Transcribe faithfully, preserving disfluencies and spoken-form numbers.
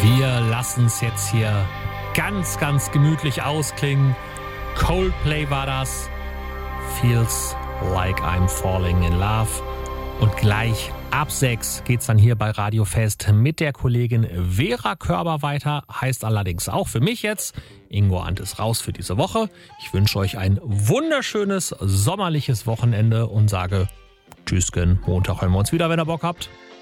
Wir lassen es jetzt hier ganz, ganz gemütlich ausklingen. Coldplay war das. Feels like I'm falling in love. Und gleich ab sechs geht's dann hier bei Radio Fest mit der Kollegin Vera Körber weiter. Heißt allerdings auch für mich jetzt, Ingo Arndt ist raus für diese Woche. Ich wünsche euch ein wunderschönes sommerliches Wochenende und sage Tschüssken. Montag hören wir uns wieder, wenn ihr Bock habt.